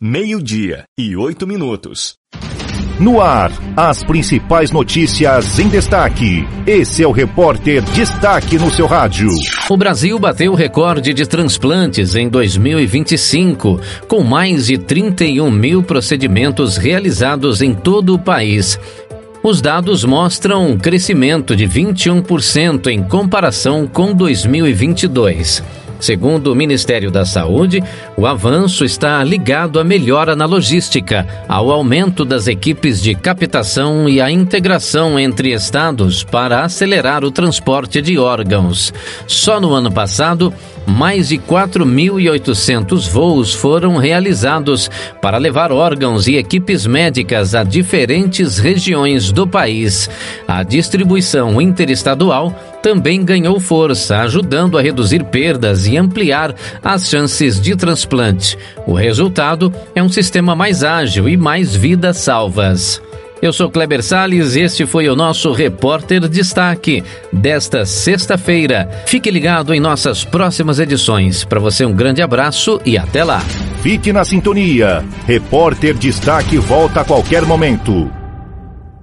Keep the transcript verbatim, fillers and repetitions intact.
meio-dia e oito minutos. No ar, as principais notícias em destaque. Esse é o Repórter Destaque no seu rádio. O Brasil bateu o recorde de transplantes em dois mil e vinte e cinco, com mais de trinta e um mil procedimentos realizados em todo o país. Os dados mostram um crescimento de vinte e um por cento em comparação com dois mil e vinte e dois. Segundo o Ministério da Saúde, o avanço está ligado à melhora na logística, ao aumento das equipes de captação e à integração entre estados para acelerar o transporte de órgãos. Só no ano passado, mais de quatro mil e oitocentos voos foram realizados para levar órgãos e equipes médicas a diferentes regiões do país. A distribuição interestadual também ganhou força, ajudando a reduzir perdas e ampliar as chances de transplante. O resultado é um sistema mais ágil e mais vidas salvas. Eu sou Kleber Salles e este foi o nosso Repórter Destaque desta sexta-feira. Fique ligado em nossas próximas edições. Para você, um grande abraço e até lá. Fique na sintonia. Repórter Destaque volta a qualquer momento.